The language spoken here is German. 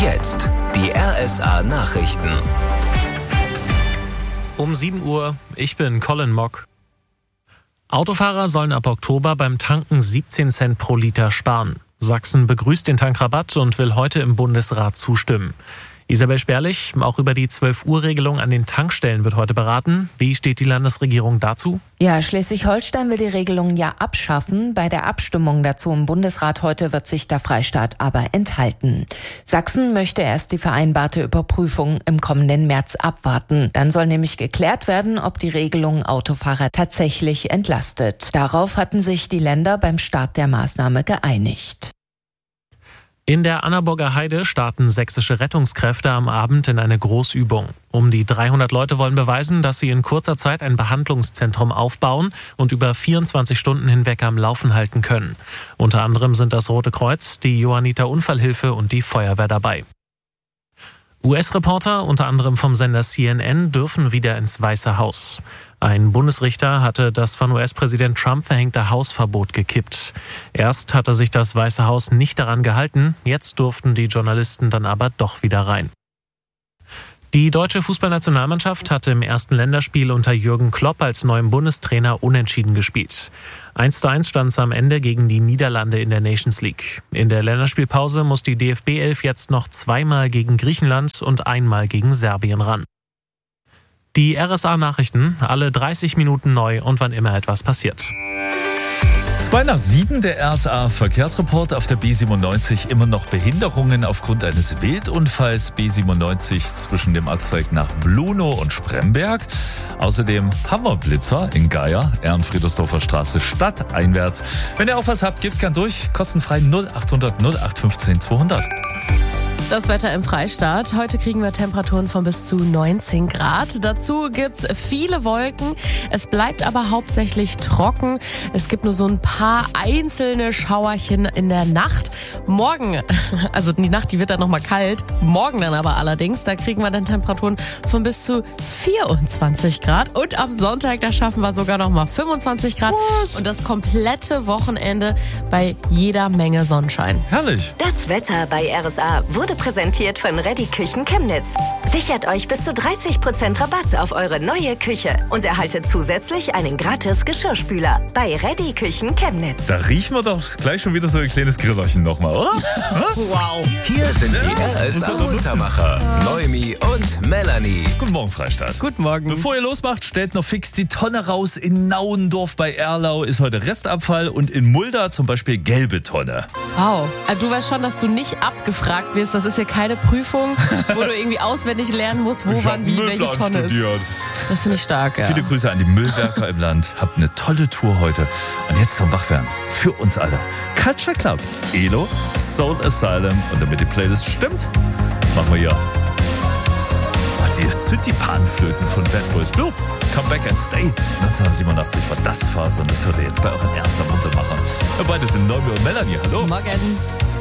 Jetzt die RSA Nachrichten. Um 7 Uhr, ich bin Colin Mock. Autofahrer sollen ab Oktober beim Tanken 17 Cent pro Liter sparen. Sachsen begrüßt den Tankrabatt und will heute im Bundesrat zustimmen. Isabel Sperlich, auch über die 12-Uhr-Regelung an den Tankstellen wird heute beraten. Wie steht die Landesregierung dazu? Ja, Schleswig-Holstein will die Regelung ja abschaffen. Bei der Abstimmung dazu im Bundesrat heute wird sich der Freistaat aber enthalten. Sachsen möchte erst die vereinbarte Überprüfung im kommenden März abwarten. Dann soll nämlich geklärt werden, ob die Regelung Autofahrer tatsächlich entlastet. Darauf hatten sich die Länder beim Start der Maßnahme geeinigt. In der Annaburger Heide starten sächsische Rettungskräfte am Abend in eine Großübung. Um die 300 Leute wollen beweisen, dass sie in kurzer Zeit ein Behandlungszentrum aufbauen und über 24 Stunden hinweg am Laufen halten können. Unter anderem sind das Rote Kreuz, die Johanniter Unfallhilfe und die Feuerwehr dabei. US-Reporter, unter anderem vom Sender CNN, dürfen wieder ins Weiße Haus. Ein Bundesrichter hatte das von US-Präsident Trump verhängte Hausverbot gekippt. Erst hatte sich das Weiße Haus nicht daran gehalten, jetzt durften die Journalisten dann aber doch wieder rein. Die deutsche Fußballnationalmannschaft hatte im ersten Länderspiel unter Jürgen Klopp als neuem Bundestrainer unentschieden gespielt. 1:1 stand es am Ende gegen die Niederlande in der Nations League. In der Länderspielpause muss die DFB-11 jetzt noch zweimal gegen Griechenland und einmal gegen Serbien ran. Die RSA-Nachrichten, alle 30 Minuten neu und wann immer etwas passiert. 6:02, der RSA-Verkehrsreport auf der B97. Immer noch Behinderungen aufgrund eines Wildunfalls. B97 zwischen dem Abzweig nach Blunow und Spremberg. Außerdem Hammerblitzer in Geier, Ehrenfriedersdorfer Straße stadteinwärts. Wenn ihr auch was habt, gebt's gern durch. Kostenfrei 0800 0815 200. Das Wetter im Freistaat. Heute kriegen wir Temperaturen von bis zu 19 Grad. Dazu gibt's viele Wolken. Es bleibt aber hauptsächlich trocken. Es gibt nur so ein paar einzelne Schauerchen in der Nacht. Morgen, also die Nacht, die wird dann nochmal kalt. Morgen dann aber allerdings, da kriegen wir dann Temperaturen von bis zu 24 Grad. Und am Sonntag, da schaffen wir sogar nochmal 25 Grad. Was? Und das komplette Wochenende bei jeder Menge Sonnenschein. Herrlich. Das Wetter bei RSA wurde präsentiert von Ready Küchen Chemnitz. Sichert euch bis zu 30% Rabatt auf eure neue Küche und erhaltet zusätzlich einen gratis Geschirrspüler bei Ready Küchen Chemnitz. Da riechen wir doch gleich schon wieder so ein kleines Grillerchen nochmal, oder? Wow. Hier sind die RSA-Untermacher, Noemi und Melanie. Guten Morgen, Freistaat. Guten Morgen. Bevor ihr losmacht, stellt noch fix die Tonne raus. In Nauendorf bei Erlau ist heute Restabfall und in Mulda zum Beispiel gelbe Tonne. Wow. Also du weißt schon, dass du nicht abgefragt wirst. Das ist hier keine Prüfung, wo du irgendwie auswendig lernen musst, wo, wann, wie, welche Tonne studiert. ist. Das finde ich stark, ja. Viele Grüße an die Müllwerker im Land. Habt eine tolle Tour heute. Und jetzt zum Wachwerden. Für uns alle. Culture Club, Elo, Soul Asylum. Und damit die Playlist stimmt, machen wir hier die City-Panflöten von Bad Boys Blue. Come Back and Stay. 1987 war das Phase und das hört ihr jetzt bei euren ersten Muntermacher. Wir beide sind Noemi und Melanie. Hallo. Morgen.